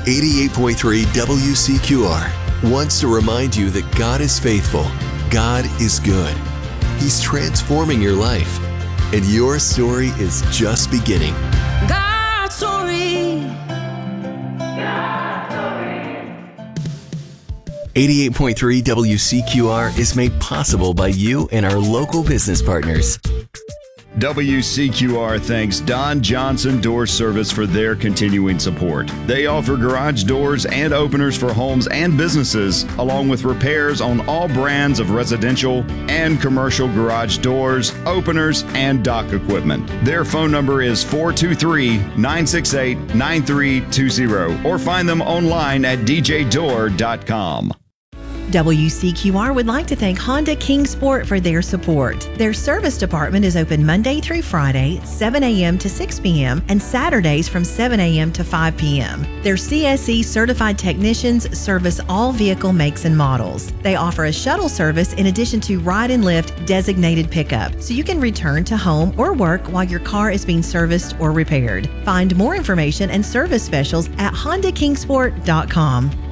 88.3 WCQR wants to remind you that God is faithful. God is good. He's transforming your life, and your story is just beginning. God's story. 88.3 WCQR is made possible by you and our local business partners. WCQR thanks Don Johnson Door Service for their continuing support. They offer garage doors and openers for homes and businesses, along with repairs on all brands of residential and commercial garage doors, openers, and dock equipment. Their phone number is 423-968-9320 or find them online at djdoor.com. WCQR would like to thank Honda Kingsport for their support. Their service department is open Monday through Friday, 7 a.m. to 6 p.m., and Saturdays from 7 a.m. to 5 p.m. Their CSE certified technicians service all vehicle makes and models. They offer a shuttle service in addition to ride and lift designated pickup, so you can return to home or work while your car is being serviced or repaired. Find more information and service specials at HondaKingsport.com.